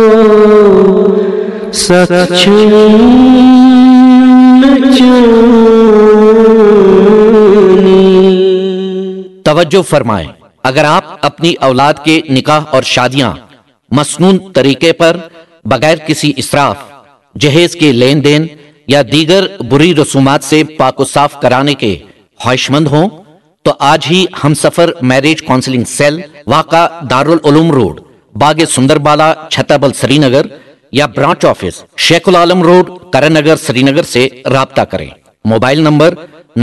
توجہ فرمائیں، اگر آپ اپنی اولاد کے نکاح اور شادیاں مسنون طریقے پر بغیر کسی اسراف، جہیز کے لین دین یا دیگر بری رسومات سے پاک و صاف کرانے کے خواہش مند ہوں تو آج ہی ہم سفر میرج کونسلنگ سیل واقع دارالعلوم روڈ، باغ سندر بالا، چھتابل، سری نگر یا برانچ آفس شیخ العالم روڈ، کرن نگر، سری نگر سے رابطہ کریں۔ Mobile number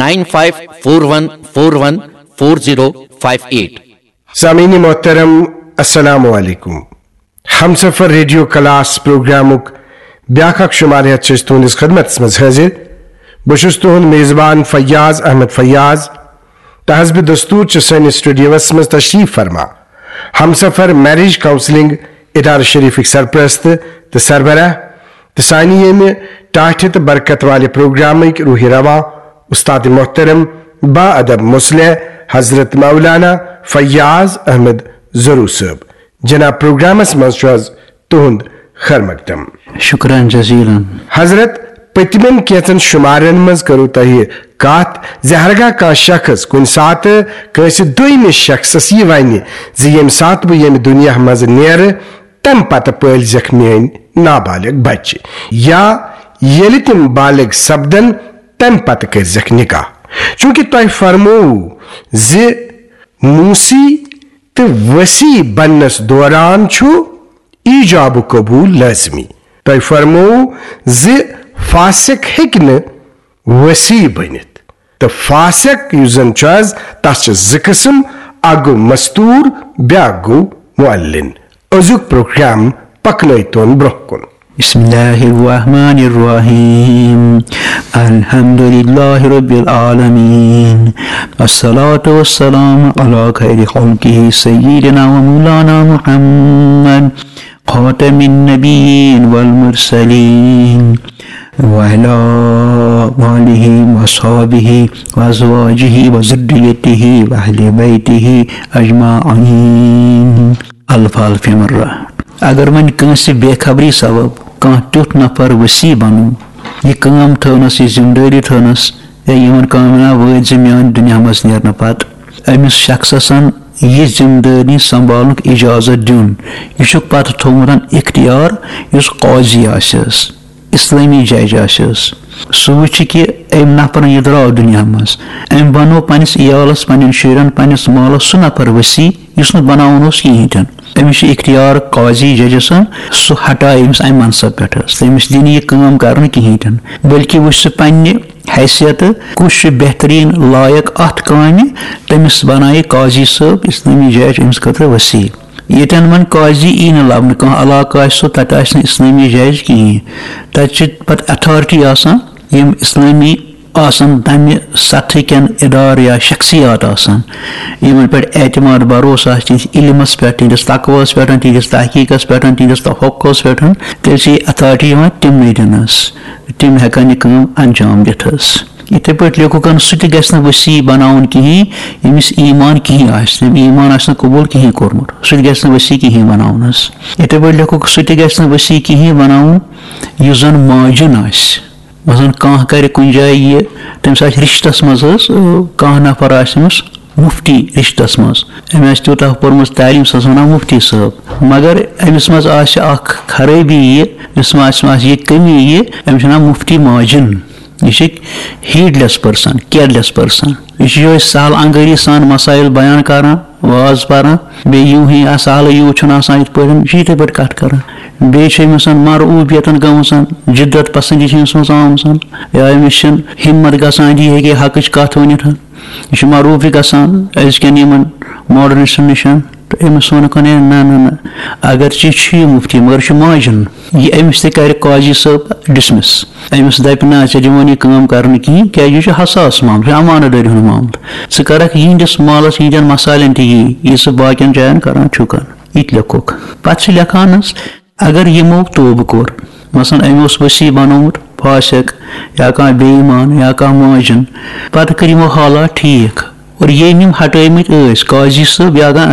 9541414058۔ سامعین محترم السلام علیکم۔ ہم سفر ریڈیو کلاس پروگرامک بیاکھ اکھ شماریت چھس تہندس خدمت مز حاضر۔ بشس تہند میزبان فیاض احمد فیاض۔ تحسب دستور چھ سن سٹوڈیوس مز تشریف فرما ہم سفر میرج کونسلنگ ادارہ شریفک سرپرست تو سربراہ تو سانی یمہ ٹاٹھ تو برکت والے پروگرامک روح رواں استاد محترم با ادب مصلح حضرت مولانا فیاض احمد ضرو صاحب۔ جناب پروگرامس مز تہند خیر مقدم۔ شکرا جزیلا حضرت۔ پتمن کیتن شمارن مز کرو تہ کات ہرگاہ کان شخص کن سات کنس دویمس شخصس یہ ون یم سات بہ یم دنیا مز نیر تم پتہ پالزکھ میٲنۍ نابالغ بچہ یا ییٚلہِ تم بالغ سپدن تم پتہ کرزکھ نکاح، چونکہ تہ فرمو ز موسی تو وسیع بننس دوران چھ ایجاب و قبول لازمی۔ تہ فرمو ز فاسق ہیکہ وسیع بنت تو فاسق یس زن تس زٕ قسم، اکھ گو مستور بیاکھ گو معلن۔ أزیُک پروگرام پکنٲیتون برونٛہہ کُن۔ بسم اللہ الرحمن الرحیم الحمد للہ رب العالمین والصلاة والسلام علی خیر خلقہ سیدنا و مولانا محمد خاتم النبیین والمرسلین وعلى آلہ وصحبہ وازواجہ وذریتہ واہل بیتہ اجمعین۔ الفاظ فی مرہ۔ اگر ون کنس بے خبری سبب کان تیوت نفر وسیع بنو یہ کام تھونس، یہ ذمہ داری تھونس، یمن کامنا وٲتۍ زِ میٛانہِ دُنیا منٛز نیرنہٕ پتہٕ أمِس شخصسن یہ ذمہ داری سنبھالنُک اجازت دیُن، یہ چھُکھ پتہٕ تھوٚومُت اختیار یُس قاضی آسٮ۪س، اسلٲمی جج آسٮ۪س، سُہ وٕچھِ کہِ أمۍ نفرن یہِ درٛاو دُنیا منٛز، أمۍ بنوو پننِس عیالس، پننٮ۪ن شُرٮ۪ن، پننِس مالس سُہ نفر وسیع یُس نہٕ بناوُن اوس کِہیٖنۍ تہِ نہٕ۔ أمِس چھُ اختیار قاضی ججسن سُہ ہٹایہِ أمِس امہِ منصب پٮ۪ٹھ، تٔمِس دِنہٕ یہِ کٲم کرنہٕ کِہیٖنۍ تہِ نہٕ، بٔلکہِ وٕچھِ سُہ پننہِ حیثیتہٕ کُس چھُ بہتریٖن لایق اتھ کامہِ، تٔمِس بنایہِ قاضی صٲب، اسلٲمی جج أمِس خٲطرٕ وسیع۔ ییٚتٮ۪ن وۄنۍ قاضی یی نہٕ لبنہٕ، کانٛہہ علاقہٕ آسہِ سُہ تتہِ آسہِ نہٕ اسلٲمی جج کِہیٖنۍ، تتہِ چھِ پتہٕ ایتھارٹی آسان یِم اسلٲمی آسان، تمہِ سطحٕ کٮ۪ن ادارٕ یا شخصیات آسان یمن پٮ۪ٹھ اعتماد بھروسہٕ آسہِ تِہنٛدِس علمس پٮ۪ٹھ، تِہنٛدِس تقواہس پٮ۪ٹھ، تِہنٛدِس تحقیقس پٮ۪ٹھ، تِہنٛدِس توقعس پٮ۪ٹھ، تیٚلہِ چھِ یہِ ایتھارٹی یِوان تِمنٕے دِنس، تِم ہٮ۪کن یہِ کٲم انجام دِتھ حظ۔ یِتھٕے پٲٹھۍ لیکھُکن سُہ تہِ گژھِ نہٕ وسیع بناوُن کِہیٖنۍ ییٚمِس ایمان کِہیٖنۍ آسہِ، تٔمۍ ایمان آسہِ نہٕ قبوٗل کِہیٖنۍ کوٚرمُت، سُہ تہِ گژھِ نہٕ وسیع کِہیٖنۍ بناوُن حظ۔ یِتھٕے پٲٹھۍ لیکھُکھ سُہ تہِ گژھِ نہٕ وسیع کِہیٖنۍ بناوُن یُس زن ماجُن آسہِ، مثلاً کانٛہہ کرِ کُنہِ جایہِ یہِ تٔمِس آسہِ رشتس منٛز حظ کانٛہہ نفر آسہِ أمِس مفتی رشتس منٛز، أمۍ آسہِ تیوٗتاہ پوٚرمُت تعلیٖم، سُہ ٲس ونان مفتی صٲب، مگر أمِس منٛز آسہِ اکھ خرٲبی یہِ، أمِس منٛز آسہِ یہِ کٔمی یہِ، أمِس چھِ ونان مفتی ماجُن، یہ had less person, care less person, یہ یہوے سہل انگٲری سان مسائل بیان کران، واز پران، بیٚیہِ یوٗ ہی سہلٕے یوٗت چھُنہٕ آسان یِتھ پٲٹھۍ، یہِ چھُ یِتھٕے پٲٹھۍ کتھ کران۔ بیٚیہِ چھِ أمِس مرعوٗبیتن گٔمٕژ، جدت پسندی چھِ أمِس منٛز آمٕژ، یا أمِس چھِنہٕ ہمت گژھان یہِ ہیٚکہِ حقٕچ کتھ ؤنِتھ، یہِ چھُ معروٗفی گژھان أزکٮ۪ن یِمن ماڈرنسٹن نِش، تہٕ أمِس ووٚنُکھ نہ نہ نہ اگرچہِ چھُ یہِ مفتی مگر چھُ ماجُن، یہِ أمِس تہِ کرِ قاضی صٲب ڈسمس، أمِس دپہِ نہ ژےٚ دِمون یہِ کٲم کرنہٕ کِہیٖنۍ، کیازِ یہِ چھُ حساس معاملہٕ، یہِ چھُ امانت دٲری ہُنٛد معاملہٕ، ژٕ کرکھ یِہنٛدِس مالس، یِہنٛدٮ۪ن مسالن تہِ یی یہِ ژٕ باقین جاین کران چھُکھ، یہِ تہِ لیکھُکھ۔ پتہٕ چھِ لیکھان حظ اگر یِمو توبہٕ کوٚر، مثلاً أمۍ اوس وسیع بنومُت فاسق یا کانٛہہ بے ایمان یا کانٛہہ ماجُن، پتہٕ کٔرۍ یِمو حالات ٹھیٖک اور ییٚمۍ یِم ہٹٲومٕتۍ ٲسۍ قاضی صٲب یا